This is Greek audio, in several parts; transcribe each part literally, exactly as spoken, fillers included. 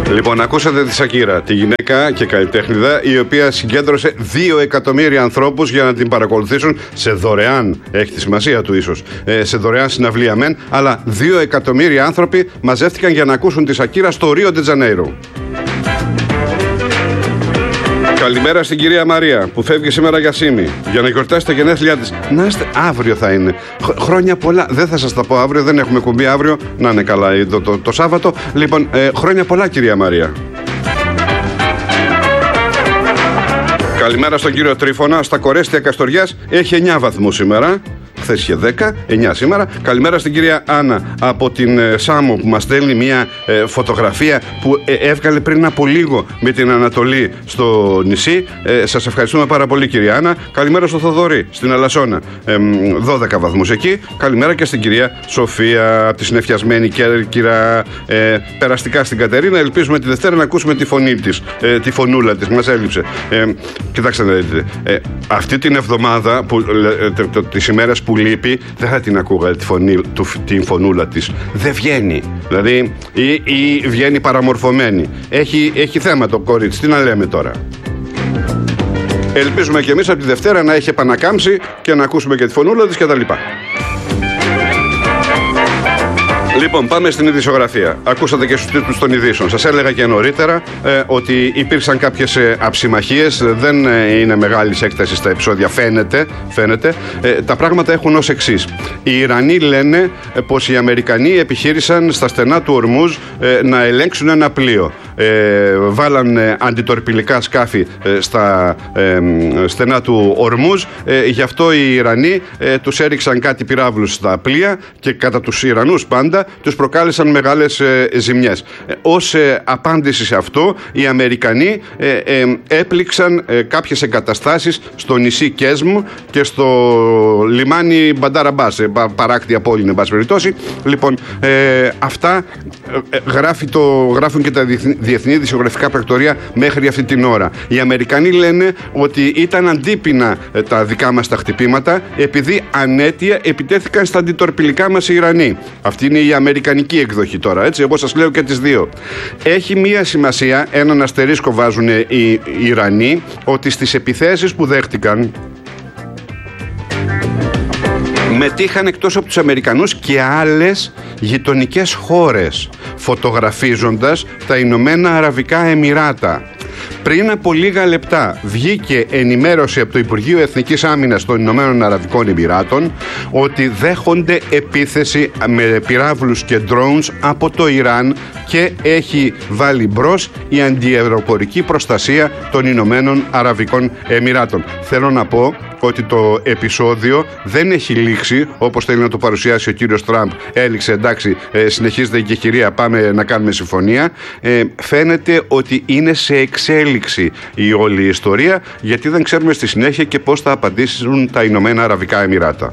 Λοιπόν, ακούσατε τη Σακύρα, τη γυναίκα και καλλιτέχνηδα, η οποία συγκέντρωσε δύο εκατομμύρια ανθρώπους για να την παρακολουθήσουν σε δωρεάν, έχει τη σημασία του ίσως, σε δωρεάν συναυλία μεν, αλλά δύο εκατομμύρια άνθρωποι μαζεύτηκαν για να ακούσουν τη Σακύρα στο Ρίο ντε Τζανέιρο. Καλημέρα στην κυρία Μαρία που φεύγει σήμερα για Σύμη για να γιορτάσει τα γενέθλιά της. Να είστε, αύριο θα είναι. Χρόνια πολλά. Δεν θα σας τα πω αύριο, δεν έχουμε κουμπί αύριο. Να είναι καλά το, το, το Σάββατο. Λοιπόν, ε, χρόνια πολλά κυρία Μαρία. Καλημέρα στον κύριο Τρίφωνα. Στα Κορέστια Καστοριάς έχει εννιά βαθμούς σήμερα. Χθες είχε δέκα, εννιά σήμερα. Καλημέρα στην κυρία Άννα από την ε, Σάμο που μας στέλνει μια ε, φωτογραφία που ε, έβγαλε πριν από λίγο με την Ανατολή στο νησί. Ε, σας ευχαριστούμε πάρα πολύ κυρία Άννα. Καλημέρα στο Θοδωρή στην Αλασσόνα, ε, δώδεκα βαθμούς εκεί. Καλημέρα και στην κυρία Σοφία από τη συνεφιασμένη Κέρκυρα. Ε, περαστικά στην Κατερίνα. Ελπίζουμε τη Δευτέρα να ακούσουμε τη φωνή της, ε, τη φωνούλα της. Μας έλειψε. Ε, κοιτάξτε να δείτε. Ε, αυτή την εβδομάδα, που, ε, τις ημέρες που λείπει, δεν θα την ακούγα τη φωνή, του, την φωνούλα της. Δεν βγαίνει. Δηλαδή, ή, ή βγαίνει παραμορφωμένη. Έχει, έχει θέμα το κορίτσι. Τι να λέμε τώρα. Ελπίζουμε και εμείς από τη Δευτέρα να έχει επανακάμψει και να ακούσουμε και τη φωνούλα της κτλ. Λοιπόν, πάμε στην ειδησιογραφία. Ακούσατε και στους τίτλους των ειδήσεων. Σας έλεγα και νωρίτερα ε, ότι υπήρξαν κάποιες ε, αψιμαχίες. Δεν ε, είναι μεγάλης έκτασης στα επεισόδια, φαίνεται. φαίνεται. Ε, τα πράγματα έχουν ως εξής. Οι Ιρανοί λένε ε, πως οι Αμερικανοί επιχείρησαν στα στενά του Ορμούζ ε, να ελέγξουν ένα πλοίο. Ε, βάλαν ε, αντιτορπιλικά σκάφη ε, στα ε, στενά του Ορμούζ. Ε, γι' αυτό οι Ιρανοί ε, τους έριξαν κάτι πυράβλους στα πλοία και κατά τους Ιρανούς πάντα τους προκάλεσαν μεγάλες ε, ζημιές. Ε, ως ε, απάντηση σε αυτό, οι Αμερικανοί ε, ε, έπληξαν ε, κάποιες εγκαταστάσεις στο νησί Κέσμ και στο λιμάνι Μπανταραμπάς, ε, παράκτια πόλη, εν πάση περιπτώσει. Λοιπόν, ε, αυτά ε, γράφει το, γράφουν και τα διεθνή ειδησιογραφικά πρακτορία μέχρι αυτή την ώρα. Οι Αμερικανοί λένε ότι ήταν αντίπεινα ε, τα δικά μας τα χτυπήματα, επειδή ανέτεια επιτέθηκαν στα αντιτορπιλικά μας οι Ιρανοί. Αυτή είναι η αμερικανική εκδοχή τώρα, έτσι, εγώ σας λέω και τις δύο. Έχει μία σημασία, έναν αστερίσκο βάζουν οι, οι Ιρανοί, ότι στις επιθέσεις που δέχτηκαν μετήχαν εκτός από τους Αμερικανούς και άλλες γειτονικές χώρες, φωτογραφίζοντας τα Ηνωμένα Αραβικά Εμιράτα. Πριν από λίγα λεπτά βγήκε ενημέρωση από το Υπουργείο Εθνικής Άμυνας των Ηνωμένων Αραβικών Εμιράτων ότι δέχονται επίθεση με πυράβλους και drones από το Ιράν και έχει βάλει μπρος η αντιαεροπορική προστασία των Ηνωμένων Αραβικών Εμιράτων. Θέλω να πω ότι το επεισόδιο δεν έχει λήξει όπως θέλει να το παρουσιάσει ο κύριος Τραμπ. Έληξε, εντάξει, ε, συνεχίζεται η κεχηρία, πάμε να κάνουμε συμφωνία. Ε, φαίνεται ότι είναι σε εξέλιξη η όλη ιστορία, γιατί δεν ξέρουμε στη συνέχεια και πώς θα απαντήσουν τα Ηνωμένα Αραβικά Εμιράτα.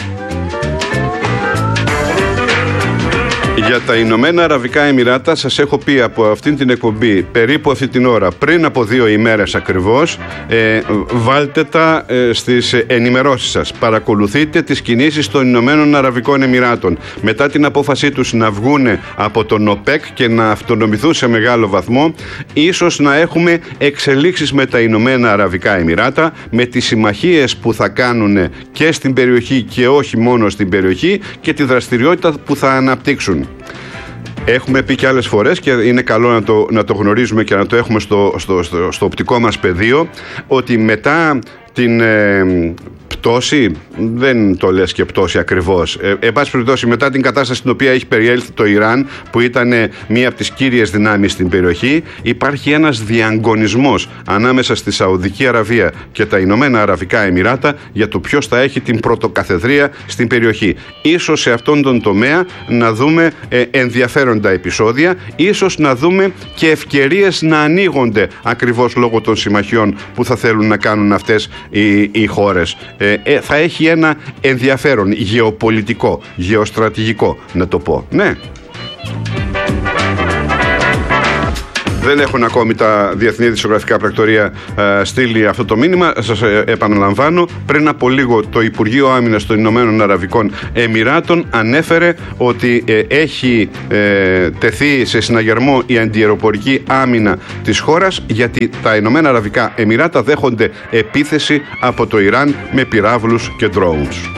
Για τα Ηνωμένα Αραβικά Εμιράτα σας έχω πει από αυτήν την εκπομπή περίπου αυτή την ώρα, πριν από δύο ημέρες ακριβώς. ε, Βάλτε τα ε, στις ενημερώσεις σας. Παρακολουθείτε τις κινήσεις των Ηνωμένων Αραβικών Εμιράτων. Μετά την απόφασή τους να βγούνε από τον ΟΠΕΚ και να αυτονομηθούν σε μεγάλο βαθμό, ίσως να έχουμε εξελίξεις με τα Ηνωμένα Αραβικά Εμιράτα, με τις συμμαχίες που θα κάνουν και στην περιοχή και όχι μόνο στην περιοχή, και τη δραστηριότητα που θα αναπτύξουν. Έχουμε πει και άλλες φορές και είναι καλό να το, να το γνωρίζουμε και να το έχουμε στο, στο, στο, στο οπτικό μας πεδίο, ότι μετά την ε, πτώση, δεν το λες και πτώση ακριβώς, ε, εν πάση περιπτώσει μετά την κατάσταση στην οποία έχει περιέλθει το Ιράν, που ήταν ε, μία από τις κύριες δυνάμεις στην περιοχή, υπάρχει ένας διαγωνισμός ανάμεσα στη Σαουδική Αραβία και τα Ηνωμένα Αραβικά Εμιράτα για το ποιος θα έχει την πρωτοκαθεδρία στην περιοχή. Ίσως σε αυτόν τον τομέα να δούμε ε, ενδιαφέροντα επεισόδια, ίσως να δούμε και ευκαιρίες να ανοίγονται ακριβώς λόγω των συμμαχιών που θα θέλουν να κάνουν αυτές οι, οι χώρες. Ε, ε, θα έχει ένα ενδιαφέρον γεωπολιτικό, γεωστρατηγικό, να το πω. Ναι. Δεν έχουν ακόμη τα διεθνή ειδησιογραφικά πρακτορεία ε, στείλει αυτό το μήνυμα. Σας ε, επαναλαμβάνω, πριν από λίγο το Υπουργείο Άμυνας των Ηνωμένων Αραβικών Εμιράτων ανέφερε ότι ε, έχει ε, τεθεί σε συναγερμό η αντιεροπορική άμυνα της χώρας, γιατί τα Ηνωμένα Αραβικά Εμιράτα δέχονται επίθεση από το Ιράν με πυράβλους και drones.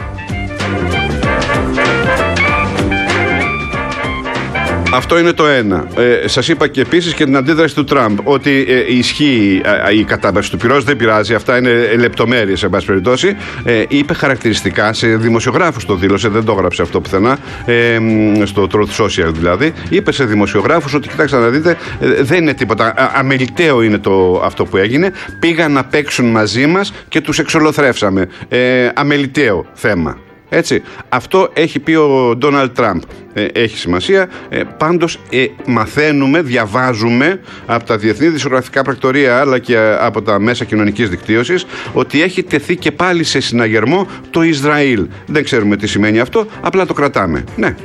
Αυτό είναι το ένα. Ε, σας είπα και επίσης και την αντίδραση του Τραμπ, ότι ε, ισχύει ε, η κατάβαση του πυρός, δεν πειράζει, αυτά είναι λεπτομέρειες εν πάση περιπτώσει. Ε, είπε χαρακτηριστικά σε δημοσιογράφους, το δήλωσε, δεν το έγραψε αυτό πουθενά, ε, στο Truth Social δηλαδή. Είπε σε δημοσιογράφους ότι κοιτάξτε να δείτε, ε, δεν είναι τίποτα. Α, αμεληταίο είναι το, αυτό που έγινε. Πήγαν να παίξουν μαζί μας και τους εξολοθρεύσαμε. Ε, αμεληταίο θέμα. Έτσι, αυτό έχει πει ο Ντόναλντ Τραμπ. Ε, έχει σημασία. Ε, πάντως ε, μαθαίνουμε, διαβάζουμε από τα διεθνή ειδησιογραφικά πρακτορεία αλλά και από τα μέσα κοινωνικής δικτύωσης ότι έχει τεθεί και πάλι σε συναγερμό το Ισραήλ. Δεν ξέρουμε τι σημαίνει αυτό, απλά το κρατάμε. Ναι.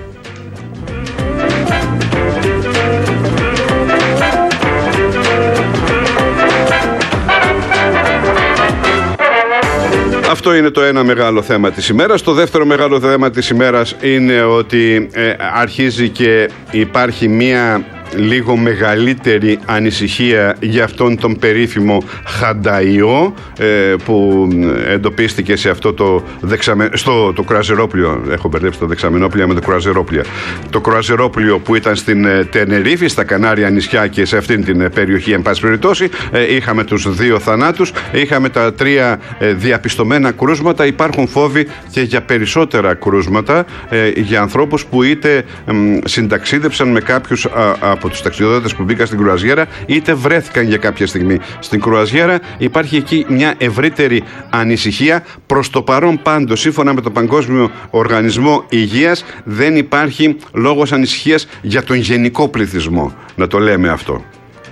Αυτό είναι το ένα μεγάλο θέμα της ημέρας. Το δεύτερο μεγάλο θέμα της ημέρας είναι ότι ε, αρχίζει και υπάρχει μία λίγο μεγαλύτερη ανησυχία για αυτόν τον περίφημο Χανταϊό ε, που εντοπίστηκε σε αυτό το, δεξαμε... στο, το κρουαζερόπλιο. Έχω μπερδέψει το δεξαμενόπλιο με το κρουαζερόπλιο. Το κρουαζερόπλιο που ήταν στην ε, Τενερίφη, στα Κανάρια νησιά και σε αυτήν την ε, περιοχή, εν πάση περιπτώσει, ε, είχαμε τους δύο θανάτους, είχαμε τα τρία ε, διαπιστωμένα κρούσματα. Υπάρχουν φόβοι και για περισσότερα κρούσματα ε, για ανθρώπους που είτε ε, συνταξίδεψαν με κάποιους α, από τους ταξιδιώτες που μπήκαν στην κρουαζιέρα, είτε βρέθηκαν για κάποια στιγμή στην κρουαζιέρα. Υπάρχει εκεί μια ευρύτερη ανησυχία. Προς το παρόν πάντως, σύμφωνα με το Παγκόσμιο Οργανισμό Υγείας, δεν υπάρχει λόγος ανησυχίας για τον γενικό πληθυσμό. Να το λέμε αυτό.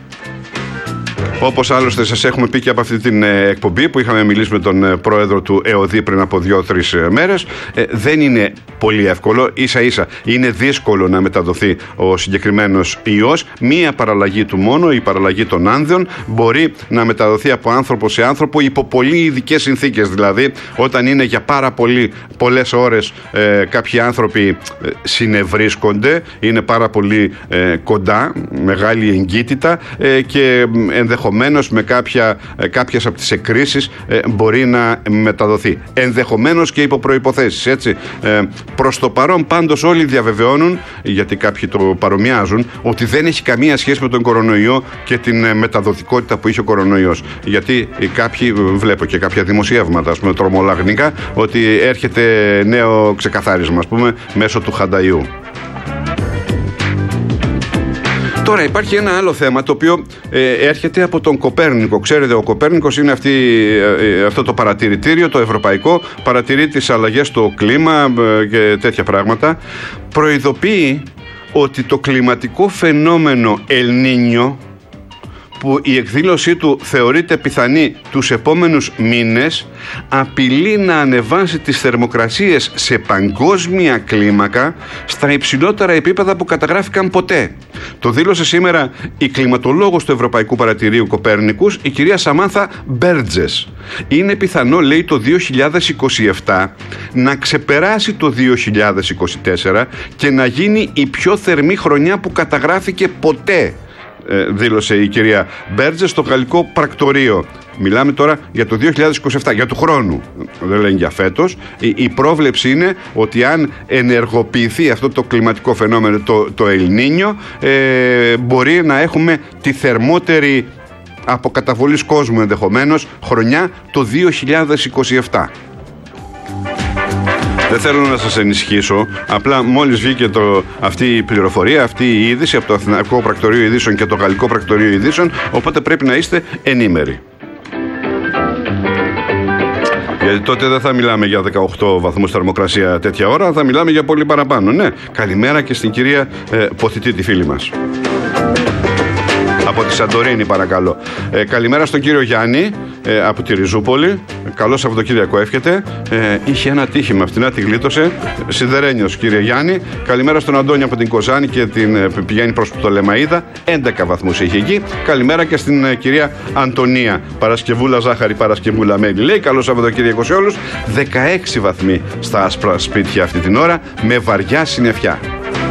Όπως άλλωστε σας έχουμε πει και από αυτή την εκπομπή που είχαμε μιλήσει με τον πρόεδρο του ΕΟΔΗ πριν από δύο-τρεις μέρες, δεν είναι πολύ εύκολο, ίσα ίσα είναι δύσκολο να μεταδοθεί ο συγκεκριμένος ιός. Μία παραλλαγή του μόνο, η παραλλαγή των άνδεων, μπορεί να μεταδοθεί από άνθρωπο σε άνθρωπο υπό πολύ ειδικές συνθήκες. Δηλαδή όταν είναι για πάρα πολύ, πολλές ώρες ε, κάποιοι άνθρωποι ε, συνευρίσκονται, είναι πάρα πολύ ε, κοντά, μεγάλη εγκύτητα ε, και ενδεχομένως ενδεχομένως με κάποια, κάποιες από τις εκκρίσεις ε, μπορεί να μεταδοθεί. Ενδεχομένως και υπό προϋποθέσεις, έτσι. Ε, προς το παρόν πάντως όλοι διαβεβαιώνουν, γιατί κάποιοι το παρομοιάζουν, ότι δεν έχει καμία σχέση με τον κορονοϊό και την ε, μεταδοτικότητα που είχε ο κορονοϊός. Γιατί ε, κάποιοι, βλέπω και κάποια δημοσιεύματα, ας πούμε, τρομολαγνικά, ότι έρχεται νέο ξεκαθάρισμα, ας πούμε, μέσω του Χανταϊού. Τώρα υπάρχει ένα άλλο θέμα το οποίο ε, έρχεται από τον Κοπέρνικο. Ξέρετε, ο Κοπέρνικος είναι αυτή, ε, αυτό το παρατηρητήριο, το ευρωπαϊκό, παρατηρεί τις αλλαγές στο κλίμα ε, και τέτοια πράγματα. Προειδοποιεί ότι το κλιματικό φαινόμενο El Niño, που η εκδήλωσή του θεωρείται πιθανή τους επόμενους μήνες, απειλεί να ανεβάσει τις θερμοκρασίες σε παγκόσμια κλίμακα στα υψηλότερα επίπεδα που καταγράφηκαν ποτέ. Το δήλωσε σήμερα η κλιματολόγος του Ευρωπαϊκού Παρατηρείου Κοπέρνικους, η κυρία Σαμάνθα Μπέρτζες. Είναι πιθανό, λέει, το δύο χιλιάδες είκοσι επτά να ξεπεράσει το δύο χιλιάδες είκοσι τέσσερα και να γίνει η πιο θερμή χρονιά που καταγράφηκε ποτέ, δήλωσε η κυρία Μπέρτζες στο γαλλικό πρακτορείο. Μιλάμε τώρα για το δύο χιλιάδες είκοσι επτά, για του χρόνου, δεν λένε για φέτος. Η, η πρόβλεψη είναι ότι αν ενεργοποιηθεί αυτό το κλιματικό φαινόμενο, το, το El Niño, ε, μπορεί να έχουμε τη θερμότερη από καταβολής κόσμου ενδεχομένως χρονιά το δύο χιλιάδες είκοσι επτά. Δεν θέλω να σας ενισχύσω, απλά μόλις βγήκε το, αυτή η πληροφορία, αυτή η είδηση από το Αθηναϊκό Πρακτορείο Ειδήσεων και το Γαλλικό Πρακτορείο Ειδήσεων, οπότε πρέπει να είστε ενήμεροι. Γιατί τότε δεν θα μιλάμε για δεκαοκτώ βαθμούς θερμοκρασία τέτοια ώρα, θα μιλάμε για πολύ παραπάνω. Ναι, καλημέρα και στην κυρία ε, Ποθητή, τη φίλη μας. Από τη Σαντορίνη, παρακαλώ. Ε, καλημέρα στον κύριο Γιάννη. ε, από τη Ριζούπολη. Καλό Σαββατοκύριακο εύχεται. Ε, είχε ένα τύχημα, αυτήν τη γλίτωσε. Σιδερένιος, κύριε Γιάννη. Καλημέρα στον Αντώνη από την Κοζάνη και την ε, πηγαίνει προς το Λεμαΐδα. έντεκα βαθμούς είχε εκεί. Καλημέρα και στην ε, κυρία Αντωνία. Παρασκευούλα ζάχαρη, Παρασκευούλα μέλι. Λέει καλό Σαββατοκύριακο σε όλους. δεκαέξι βαθμοί στα άσπρα σπίτια αυτή την ώρα με βαριά συννεφιά.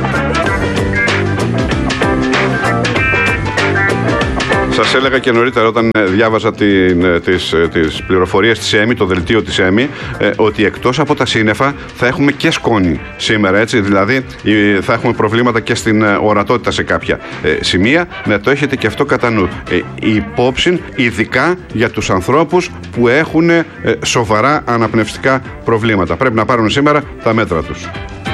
Σας έλεγα και νωρίτερα όταν διάβαζα την, τις, τις πληροφορίες της ΕΜΗ, το δελτίο της ΕΜΗ, ε, ότι εκτός από τα σύννεφα θα έχουμε και σκόνη σήμερα, έτσι, δηλαδή θα έχουμε προβλήματα και στην ορατότητα σε κάποια ε, σημεία. Να το έχετε και αυτό κατά νου. Ε, υπόψη, ειδικά για τους ανθρώπους που έχουν ε, σοβαρά αναπνευστικά προβλήματα. Πρέπει να πάρουν σήμερα τα μέτρα τους.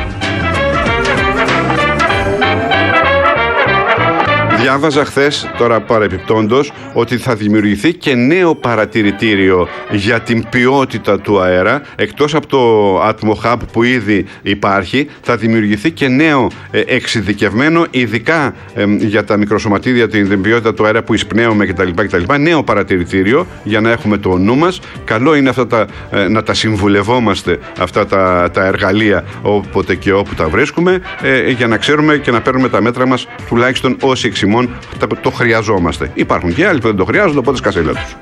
Διάβαζα χθες, τώρα παρεπιπτόντως, ότι θα δημιουργηθεί και νέο παρατηρητήριο για την ποιότητα του αέρα. Εκτός από το Atmo Hub που ήδη υπάρχει, θα δημιουργηθεί και νέο ε, εξειδικευμένο, ειδικά ε, για τα μικροσωματίδια, την, την ποιότητα του αέρα που εισπνέουμε κτλ, κτλ. Νέο παρατηρητήριο για να έχουμε το νου μας. Καλό είναι αυτά τα, ε, να τα συμβουλευόμαστε αυτά τα, τα εργαλεία όποτε και όπου τα βρίσκουμε, ε, για να ξέρουμε και να παίρνουμε τα μέτρα μας, τουλάχιστον όσοι εξημών το χρειαζόμαστε. Υπάρχουν και άλλοι που δεν το χρειάζονται, οπότε σκασέλα τους.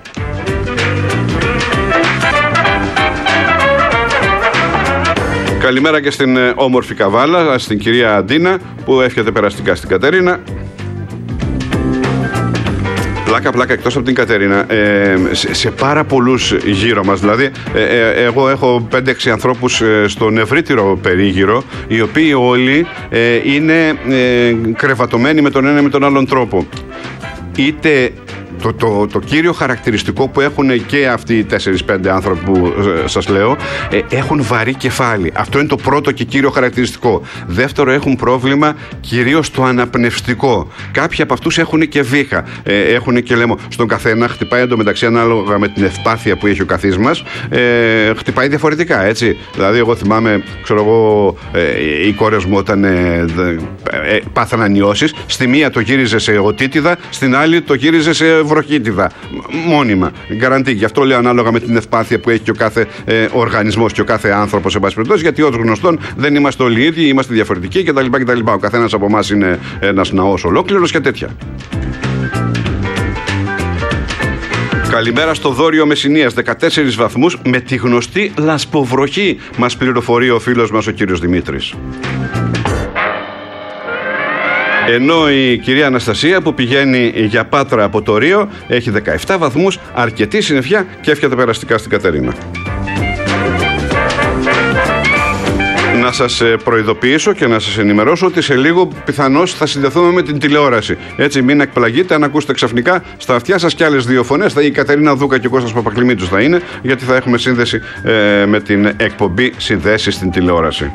Καλημέρα και στην ε, όμορφη Καβάλα, στην κυρία Αντίνα που εύχεται περαστικά στην Κατερίνα. Πλάκα, πλάκα, εκτός από την Κατερίνα, ε, σε, σε πάρα πολλούς γύρω μας, δηλαδή ε, ε, εγώ έχω πέντε έξι ανθρώπους ε, στον ευρύτερο περίγυρο, οι οποίοι όλοι ε, είναι ε, κρεβατωμένοι με τον ένα ή με τον άλλον τρόπο. Είτε Το, το, το κύριο χαρακτηριστικό που έχουν και αυτοί οι τέσσερα πέντε άνθρωποι που ε, σας λέω, ε, έχουν βαρύ κεφάλι. Αυτό είναι το πρώτο και κύριο χαρακτηριστικό. Δεύτερο, έχουν πρόβλημα κυρίως στο αναπνευστικό. Κάποιοι από αυτούς έχουν και βήχα, ε, έχουν και λαιμό. Στον καθένα χτυπάει εντωμεταξύ ανάλογα με την ευπάθεια που έχει ο καθής μας, ε, χτυπάει διαφορετικά, έτσι. Δηλαδή, εγώ θυμάμαι, ξέρω εγώ, ε, οι κόρες μου όταν ε, ε, πάθαν ανιώσεις, στη μία το γύριζε σε οτίτιδα, στην άλλη το γύριζε σε βροχίτιδα. Μόνιμα. Γκαραντί. Γι' αυτό λέω ανάλογα με την ευπάθεια που έχει και ο κάθε ε, οργανισμός και ο κάθε άνθρωπος, εν πάση περιπτώσει, γιατί ως γνωστόν δεν είμαστε όλοι ίδιοι, είμαστε διαφορετικοί κτλ. κτλ. Ο καθένας από εμάς είναι ένας ναός ολόκληρος και τέτοια. Καλημέρα στο Δόριο Μεσσηνίας, δεκατέσσερις βαθμούς με τη γνωστή λασποβροχή, μας πληροφορεί ο φίλος μας ο κύριος Δημήτρης. Ενώ η κυρία Αναστασία που πηγαίνει για Πάτρα από το Ρίο έχει δεκαεπτά βαθμούς, αρκετή συννεφιά και εύχεται περαστικά στην Κατερίνα. Να σας προειδοποιήσω και να σας ενημερώσω ότι σε λίγο πιθανώς θα συνδεθούμε με την τηλεόραση. Έτσι, μην εκπλαγείτε αν ακούσετε ξαφνικά στα αυτιά σας και άλλες δύο φωνές. Θα η Κατερίνα Δούκα και ο Κώστας Παπακλημίτους θα είναι, γιατί θα έχουμε σύνδεση ε, με την εκπομπή Συνδέσεις στην τηλεόραση.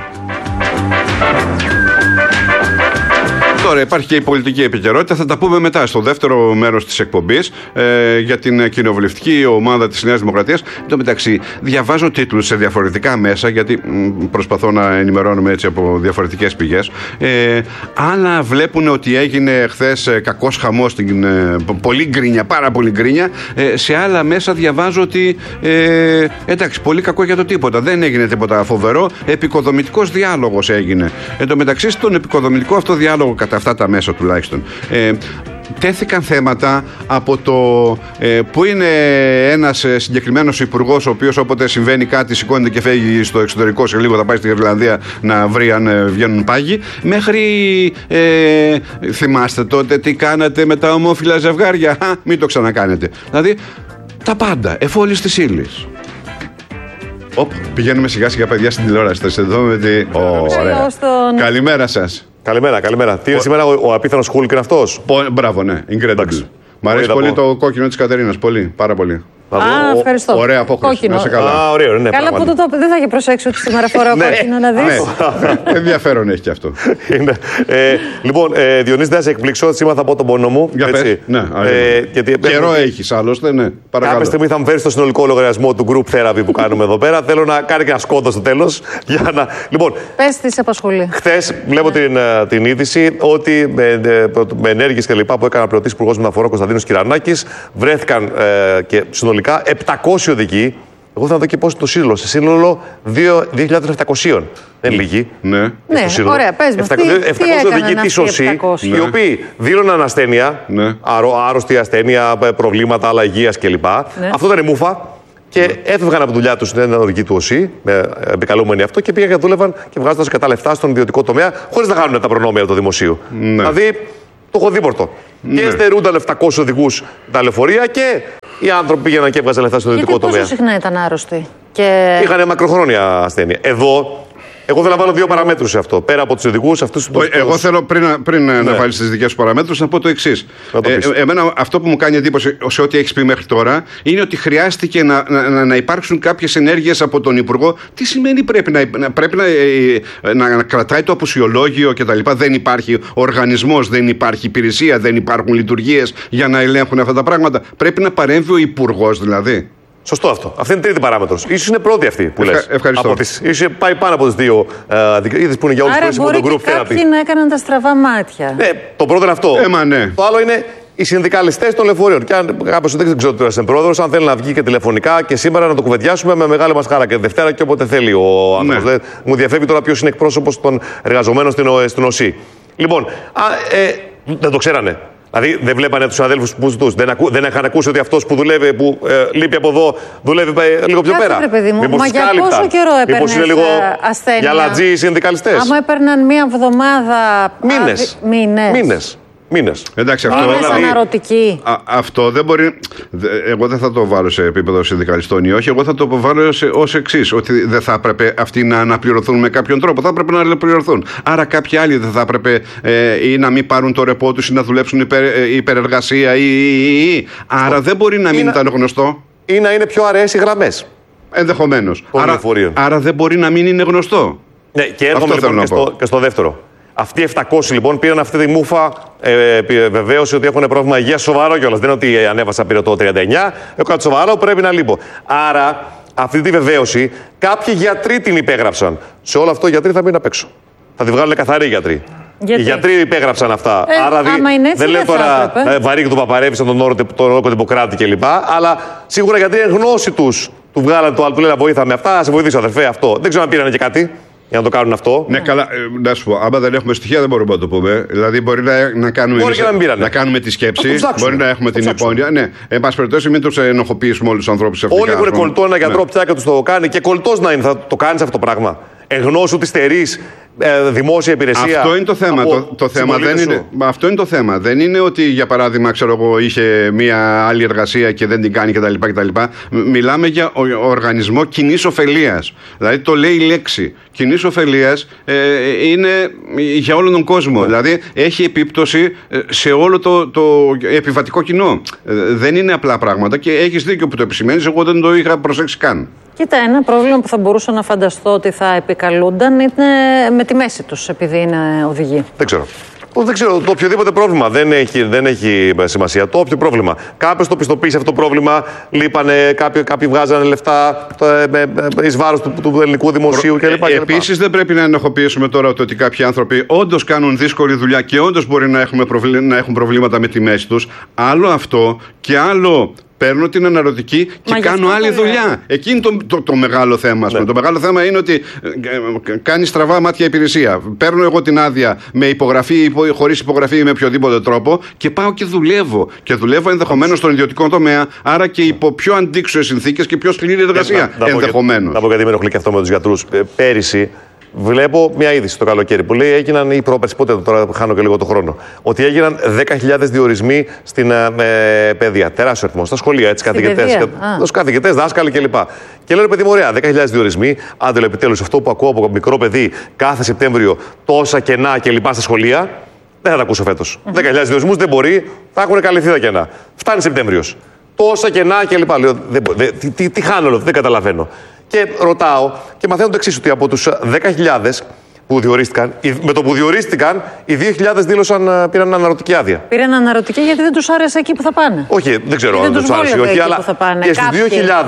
Τώρα υπάρχει και η πολιτική επικαιρότητα, θα τα πούμε μετά στο δεύτερο μέρος της εκπομπής ε, για την κοινοβουλευτική ομάδα της Νέας Δημοκρατίας. Εν τω μεταξύ, διαβάζω τίτλους σε διαφορετικά μέσα, γιατί μ, προσπαθώ να ενημερώνομαι έτσι από διαφορετικές πηγές. Ε, άλλα βλέπουν ότι έγινε χθες ε, κακός χαμός, στην, ε, πολύ γκρίνια, πάρα πολύ γκρίνια. Ε, σε άλλα μέσα διαβάζω ότι ε, εντάξει, πολύ κακό για το τίποτα. Δεν έγινε τίποτα φοβερό. Επικοδομητικός διάλογος έγινε. Εν τω μεταξύ, στον επικοδομητικό αυτό διάλογο κατά αυτά τα μέσα τουλάχιστον, ε, τέθηκαν θέματα από το ε, που είναι ένας ε, συγκεκριμένος υπουργός, ο οποίος όποτε συμβαίνει κάτι σηκώνεται και φεύγει στο εξωτερικό, σε λίγο θα πάει στην Ιρλανδία να βρει αν ε, βγαίνουν πάγοι, μέχρι ε, θυμάστε τότε τι κάνατε με τα ομόφυλα ζευγάρια, α, μην το ξανακάνετε. Δηλαδή τα πάντα, εφόλης της ύλης. Οπ, πηγαίνουμε σιγά σιγά παιδιά στην τηλεόραση. Θα σε δούμε τι... Ωραία. Στον... Καλημέρα σας. Καλημέρα, καλημέρα. Τι είναι σήμερα ο, ο απίθανος Χούλκ είναι αυτός? Μπράβο, ναι, incredible. Μ' αρέσει πολύ το κόκκινο της Κατερίνας, πολύ, πάρα πολύ. Α, ευχαριστώ. Ωραία απόκριση. Να σε καλά. Α, ωραίο, ναι, καλά που το το δεν θα είχε προσέξει ότι σήμερα φοράω κόκκινο να δεις. Ενδιαφέρον έχει και αυτό. ε, λοιπόν, ε, Διονύση, δεν θα σε εκπλήξω. Σήμερα θα πω τον πόνο μου. Για πες. Ναι, ε, γιατί, καιρό έχεις άλλωστε, ναι. Παρακαλώ. Κάποια στιγμή θα μου φέρει στο συνολικό λογαριασμό του group therapy που κάνουμε εδώ πέρα. Θέλω να κάνει και ένα σκότο στο τέλος. Να... Λοιπόν, πες τι σε απασχολεί. Χθες βλέπω την, την είδηση ότι με, με ενέργειες και λοιπά που έκανε ο πληρωτής υπουργός μεταφορών Κωνσταντίνος Κυρανάκης βρέθηκαν ε, και συνολικά συνολικά επτακόσιοι οδηγοί. Εγώ θα δω και πώς είναι το σύνολο. Σε σύνολο δύο χιλιάδες επτακόσια. Δεν είναι λίγοι. Ναι, ναι ωραία, πες μας. επτακόσιοι οδηγοί της ΟΣΥ, οι οποίοι δήλωναν ασθένεια, ναι. άρρωστη ασθένεια, προβλήματα, άλλα υγείας κλπ. Ναι. Αυτό ήταν η μούφα. Και ναι. έφευγαν από τη δουλειά του στην οδηγή του ΟΣΥ, επικαλούμενοι αυτό, και πήγαν και δούλευαν και βγάζονταν κατά λεφτά στον ιδιωτικό τομέα, χωρίς να χάνουν τα προνόμια του δημοσίου. Ναι. Δηλαδή, το έχω δίπορτο. Ναι. Και στερούνταν επτακόσιους οδηγούς τα λεωφορεία και οι άνθρωποι πήγαιναν και έβγαζαν λεφτά στον ιδιωτικό τομέα. Πόσο συχνά ήταν άρρωστοι? Και... Είχαν μακροχρόνια ασθένεια. Εδώ. Εγώ θέλω να βάλω δύο παραμέτρους σε αυτό. Πέρα από τους οδηγούς, αυτούς τους. Εγώ θέλω πριν, πριν ναι. να βάλεις τις δικές σου παραμέτρους να πω το εξής. Ε, εμένα αυτό που μου κάνει εντύπωση σε ό,τι έχεις πει μέχρι τώρα είναι ότι χρειάστηκε να, να, να υπάρξουν κάποιες ενέργειες από τον Υπουργό. Τι σημαίνει πρέπει να, πρέπει να, να, να κρατάει το απουσιολόγιο κτλ. Δεν υπάρχει οργανισμός, δεν υπάρχει υπηρεσία, δεν υπάρχουν λειτουργίες για να ελέγχουν αυτά τα πράγματα. Πρέπει να παρέμβει ο Υπουργός δηλαδή. Σωστό αυτό. Αυτή είναι η τρίτη παράμετρος. Ίσως είναι πρώτη αυτή που λες. Ευχαριστώ. Από τις, ίσως πάει πάνω από τις δύο. Uh, είδες που είναι για όλους τους μπορεί το group και κάποιοι να έκαναν τα στραβά μάτια. Ναι, το πρώτο είναι αυτό. Ε, μα ναι. Το άλλο είναι οι συνδικαλιστές των λεωφορείων. Και αν κάποιος δεν ξέρω τώρα είναι πρόεδρος, αν θέλει να βγει και τηλεφωνικά και σήμερα να το κουβεντιάσουμε με μεγάλη μας χαρά. Και Δευτέρα και όποτε θέλει ο άνθρωπος. Ναι. Μου διαφεύγει τώρα ποιος είναι εκπρόσωπος των εργαζομένων στην, στην ΟΣΥ. Λοιπόν, α, ε, δεν το ξέρανε. Δηλαδή δεν βλέπανε τους συναδέλφους που ζητούν. Δεν, ακού, δεν είχαν ακούσει ότι αυτός που δουλεύει, που ε, λείπει από εδώ, δουλεύει ε, λίγο πιο Κάτσε, πέρα. Ρε, παιδί μου. Μήπως μα για πόσο καιρό έπαιρνες είναι λίγο ασθένεια? Για λατζή οι συνδικαλιστές. Άμα έπαιρναν μία εβδομάδα. Μήνες. Άδει... Μήνες. Μήνες. Μήνες. Εντάξει, αυτό, Μήνες δηλαδή, αναρωτική. Α, αυτό δεν μπορεί. Δε, εγώ δεν θα το βάλω σε επίπεδο συνδικαλιστών ή όχι. Εγώ θα το βάλω ως εξής. Ότι δεν θα έπρεπε αυτοί να αναπληρωθούν με κάποιον τρόπο. Θα έπρεπε να αναπληρωθούν. Άρα κάποιοι άλλοι δεν θα έπρεπε ε, ή να μην πάρουν το ρεπό τους ή να δουλέψουν υπερ, ε, υπερεργασία ή. ή, ή. Άρα δεν μπορεί να μην είναι, ήταν γνωστό. Ή να είναι πιο αραιές οι γραμμές. Ενδεχομένως. Άρα, άρα δεν μπορεί να μην είναι γνωστό. Ναι, και έρχομαι λοιπόν και στο, και στο δεύτερο. Αυτοί οι επτακόσιοι λοιπόν πήραν αυτή τη μούφα ε, βεβαίωση ότι έχουν πρόβλημα υγείας σοβαρό κιόλας. Δεν είναι ότι ανέβασα πήρε το τριάντα εννιά, έχω κάτι σοβαρό, πρέπει να λείπω. Άρα αυτή τη βεβαίωση κάποιοι γιατροί την υπέγραψαν. Σε όλο αυτό οι γιατροί θα μείνουν απ' έξω. Θα τη βγάλουν καθαροί γιατροί. Γιατί? Οι γιατροί υπέγραψαν αυτά. Ε, Άρα δι... έτσι, δεν λέω τώρα βαρύγει του Παπαρέβη, τον όρο τον Ρόκο Τυποκράτη κλπ. Αλλά σίγουρα γιατί είναι γνώση τους του βγάλαν το άλλο, του λένε βοήθαμε αυτά, σε βοηθήσω αδερφέ αυτό. Δεν ξέρω αν πήραν και κάτι. Για να το κάνουν αυτό. Ναι, καλά. Ε, να σου πω, άμα δεν έχουμε στοιχεία, δεν μπορούμε να το πούμε. Δηλαδή, μπορεί να, να, κάνουμε, μπορεί εμείς, να, να κάνουμε τη σκέψη, μπορεί να έχουμε την υπόνοια. Ναι, εν πάση περιπτώσει, μην του ενοχοποιήσουμε όλου του ανθρώπου. Όλοι έχουν κολλητό ένα γιατρό πια και του το κάνει. Και κολλητό να είναι, θα το κάνει αυτό το πράγμα. Εγνώσου ότι στερείς ε, δημόσια υπηρεσία. Αυτό είναι το θέμα. Το, το θέμα δεν είναι, αυτό είναι το θέμα. Δεν είναι ότι, για παράδειγμα, ξέρω εγώ, είχε μία άλλη εργασία και δεν την κάνει κτλ. κτλ. Μιλάμε για οργανισμό κοινής ωφελίας. Δηλαδή το λέει η λέξη. Κοινής ωφελίας ε, είναι για όλον τον κόσμο. Ναι. Δηλαδή έχει επίπτωση σε όλο το, το επιβατικό κοινό. Ε, δεν είναι απλά πράγματα και έχεις δίκιο που το επισημαίνεις. Εγώ δεν το είχα προσέξει καν. Κοίτα, ένα πρόβλημα που θα μπορούσα να φανταστώ ότι θα επικαλούνταν είναι με τη μέση τους, επειδή είναι οδηγοί. Δεν ξέρω. Δεν ξέρω, το οποιοδήποτε πρόβλημα δεν έχει, δεν έχει σημασία. Το όποιο πρόβλημα. Κάποιος το πιστοποίησε αυτό το πρόβλημα, λείπανε, κάποιοι, κάποιοι βγάζανε λεφτά εις βάρος του, του ελληνικού δημοσίου κλπ. Επίσης, δεν πρέπει να ενοχοποιήσουμε τώρα το ότι κάποιοι άνθρωποι όντως κάνουν δύσκολη δουλειά και όντως μπορεί να, έχουμε προβλή, να έχουν προβλήματα με τη μέση τους. Άλλο αυτό και άλλο. Παίρνω την αναρωτική και Μα κάνω άλλη δουλειά. Εκεί είναι το, το, το μεγάλο θέμα. Ναι. Το μεγάλο θέμα είναι ότι ε, κάνει στραβά μάτια υπηρεσία. Παίρνω εγώ την άδεια με υπογραφή ή χωρίς υπογραφή ή με οποιοδήποτε τρόπο και πάω και δουλεύω. Και δουλεύω ενδεχομένως στον ιδιωτικό τομέα, άρα και υπό πιο αντίξωες συνθήκες και πιο σκληρή εργασία. Ενδεχομένως. Να πω γιατί με ενοχλεί και αυτό με τους γιατρούς. Πέρυσι. Βλέπω μια είδηση το καλοκαίρι που λέει έγιναν ή πρόπερση, πότε τώρα χάνω και λίγο το χρόνο, ότι έγιναν δέκα χιλιάδες διορισμοί στην ε, παιδεία. Τεράστιο αριθμό. Στα σχολεία, έτσι, καθηγητές, καθηγητές, δάσκαλοι κλπ. Και λέω, παιδί μου, ωραία, δέκα χιλιάδες διορισμοί. Άντε, λέω, επιτέλους, αυτό που ακούω από μικρό παιδί κάθε Σεπτέμβριο, τόσα κενά κλπ. Στα σχολεία, δεν θα τα ακούσω φέτος. Mm-hmm. δέκα χιλιάδες διορισμούς δεν μπορεί, θα έχουν καλυφθεί τα κενά. Φτάνει Σεπτέμβριος. Τόσα κενά κλπ. Λέω, δεν, δεν, τι, τι, τι χάνω, λέω, δεν καταλαβαίνω. Και ρωτάω και μαθαίνω το εξής, ότι από τους δέκα χιλιάδες που διορίστηκαν, με το που διορίστηκαν, οι δύο χιλιάδες δήλωσαν, πήραν αναρωτική άδεια. Πήραν αναρωτική γιατί δεν τους άρεσε εκεί που θα πάνε. Όχι, δεν ξέρω αν δεν τους άρεσε ή όχι, αλλά και στους δύο χιλιάδες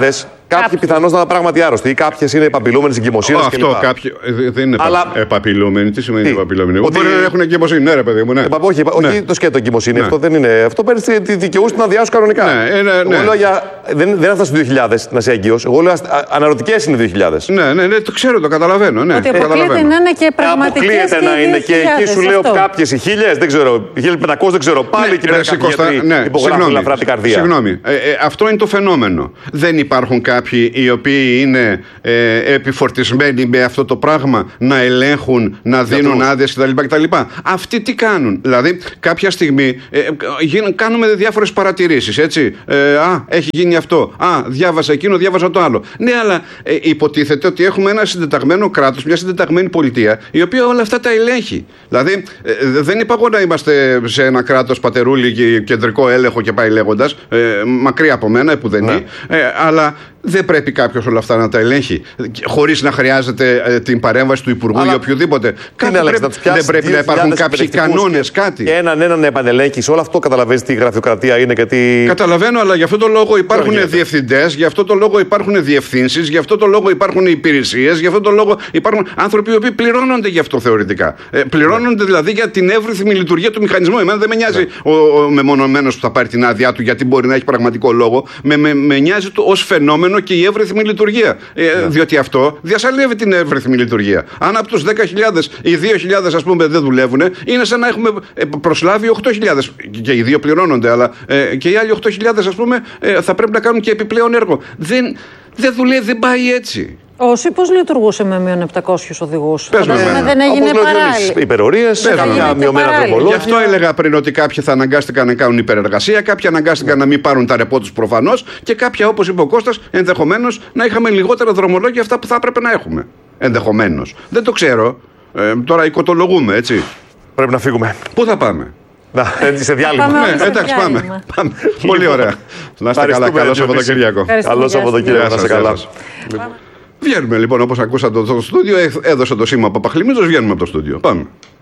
Κάποιοι πιθανώς να είναι πράγματι άρρωστοι ή κάποιες είναι επαπειλούμενες εγκυμοσύνες. Αυτό κάποιοι δεν είναι Αλλά... επαπειλούμενοι. Τι σημαίνει τι? επαπειλούμενοι? Ότι... Μπορεί να έχουν εγκυμοσύνη, ναι, ρε παιδί μου. Ναι. Ε, όχι, ναι. όχι το σκέτο εγκυμοσύνη. Ναι. Αυτό δεν είναι. Αυτό παίρνει τη δικαιούση να αδειάσουν κανονικά. Ναι, ναι, ναι. Εγώ λέω για... Δεν, δεν έφτασε το δύο χιλιάδες να είσαι έγκυος. Εγώ λέω αναρωτικές είναι δύο χιλιάδες. Ναι, ναι, ναι, το ξέρω, το καταλαβαίνω. Ναι, ότι αποκλείεται να είναι και πραγματικές. Αποκλείεται να είναι και εκεί σου λέω κάποιες οι χίλιες, δεν ξέρω, χίλιες πεντακόσιες δεν ξέρω. Πάλι εκεί πέρα υπογράφουν ελαφρά την καρδία. Συγγνώμη, αυτό είναι το φαινόμενο. Δεν υπάρχουν κάποιοι οι οποίοι είναι ε, επιφορτισμένοι με αυτό το πράγμα να ελέγχουν, να δίνουν άδειες κτλ. Αυτοί τι κάνουν? Δηλαδή, κάποια στιγμή ε, γίν, κάνουμε διάφορες παρατηρήσεις. Έτσι. Ε, α, έχει γίνει αυτό. Α, διάβασα εκείνο, διάβασα το άλλο. Ναι, αλλά ε, υποτίθεται ότι έχουμε ένα συντεταγμένο κράτος, μια συντεταγμένη πολιτεία, η οποία όλα αυτά τα ελέγχει. Δηλαδή, ε, δεν είπα εγώ να είμαστε σε ένα κράτος πατερούλι, κεντρικό έλεγχο και πάει λέγοντας, ε, μακριά από μένα, επουδενή, ναι. ε, αλλά δεν πρέπει κάποιος όλα αυτά να τα ελέγχει χωρίς να χρειάζεται ε, την παρέμβαση του Υπουργού ή οποιοδήποτε. Πρέπει, δεν πρέπει να υπάρχουν κάποιοι κανόνες, κάτι. Και έναν έναν επανελέγχει. Όλο αυτό καταλαβαίνεις τι γραφειοκρατία είναι και τι. Καταλαβαίνω, αλλά γι' αυτό το λόγο υπάρχουν διευθυντές, γι' αυτό το λόγο υπάρχουν διευθύνσεις, γι' αυτό το λόγο υπάρχουν υπηρεσίες, γι' αυτό το λόγο υπάρχουν άνθρωποι οι οποίοι πληρώνονται γι' αυτό θεωρητικά. Ε, πληρώνονται ναι. δηλαδή για την εύρυθμη λειτουργία του μηχανισμού. Εμένα δεν με νοιάζει ναι. ο, ο μεμονωμένος που θα πάρει την άδειά του γιατί μπορεί να έχει πραγματικό λόγο. Με, με, με νοιάζει ως φαινόμενο και η εύρυθμη λειτουργία. Ε, ναι. Διότι αυτό διασαλεύει την εύρυθμη λειτουργία. Αν από τους δέκα χιλιάδες οι δύο χιλιάδες ας πούμε δεν δουλεύουν, είναι σαν να έχουμε προσλάβει οκτώ χιλιάδες. Και οι δύο πληρώνονται, αλλά ε, και οι άλλοι οκτώ χιλιάδες ας πούμε ε, θα πρέπει να κάνουν και επιπλέον έργο. Δεν, δεν δουλεύει, δεν πάει έτσι. Όσοι πώς λειτουργούσε με μείον επτακόσιους οδηγούς? Πες με εμένα. Δεν έγινε παράλληλα. Υπερορίες, κάποια μειωμένα δρομολόγια. Γι' αυτό έλεγα πριν ότι κάποιοι θα αναγκάστηκαν να κάνουν υπερεργασία, κάποιοι αναγκάστηκαν yeah. να μην πάρουν τα ρεπό τους προφανώς και κάποια, όπως είπε ο Κώστας, ενδεχομένως να είχαμε λιγότερα δρομολόγια αυτά που θα έπρεπε να έχουμε. Ενδεχομένως. Δεν το ξέρω. Ε, τώρα οικοτολογούμε, έτσι. Πρέπει να φύγουμε. Πού θα πάμε? Να, έτσι σε διάλειμμα. Ναι, εντάξει, πάμε. πάμε. Πολύ ωραία. Να είστε καλά. Καλό Σαββατοκύριακο. Καλό Σαββατοκύριακο. Να είστε καλά. Βγαίνουμε λοιπόν, όπως ακούσατε στο στούντιο, έδωσε το σήμα Παπαχλημίδος, βγαίνουμε από το στούντιο. Πάμε.